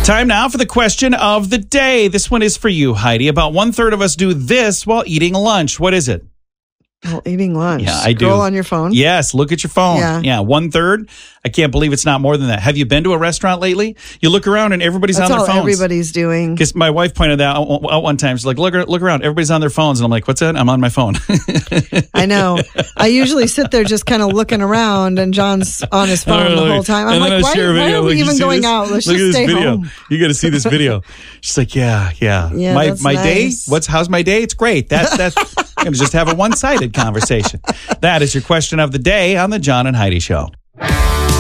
Time now for the question of the day. This one is for you, Heidi. About 1/3 of us do this while eating lunch. What is it? Well, eating lunch. Yeah, I do. Scroll on your phone. Yes, look at your phone. Yeah. 1/3. I can't believe it's not more than that. Have you been to a restaurant lately? You look around and everybody's That's on their all phones. everybody's doing. Because my wife pointed that out one time. She's like, look around. Everybody's on their phones. And I'm like, what's that? I'm on my phone. I know. I usually sit there just kind of looking around, and John's on his phone the whole time. I'm like, why are we even going out? Let's just stay home. You got to see this video. She's like, yeah. My day. How's my day? It's great. That's I'm going to just have a one-sided conversation. That is your question of the day on the John and Heidi Show.